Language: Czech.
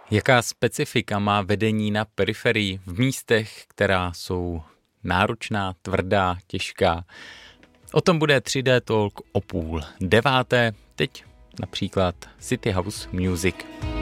Jaká specifika má vedení na periferii v místech, která jsou náročná, tvrdá, těžká? O tom bude 3D Talk o 8:30. Teď například City House Music.